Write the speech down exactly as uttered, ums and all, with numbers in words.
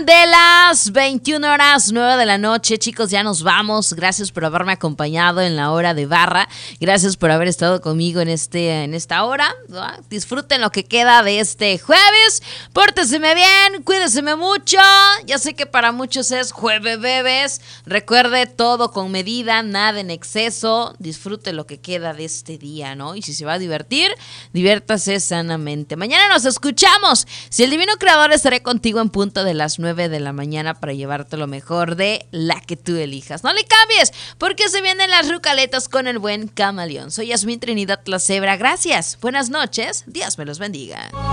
De las veintiuna horas, nueve de la noche, chicos, ya nos vamos. Gracias por haberme acompañado en la hora de barra. Gracias por haber estado conmigo en este en esta hora. ¿No? Disfruten lo que queda de este jueves. Pórteseme bien, cuídeseme mucho. Ya sé que para muchos es jueves bebés. Recuerde todo con medida, nada en exceso. Disfrute lo que queda de este día, ¿no? Y si se va a divertir, diviértase sanamente. Mañana nos escuchamos. Si el divino creador, estaré contigo en punto de las nueve de la mañana para llevarte lo mejor de la que tú elijas. No le cambies, porque se vienen las rucaletas con el buen camaleón. Soy Yasmín Trinidad la Cebra. Gracias, buenas noches, Dios me los bendiga.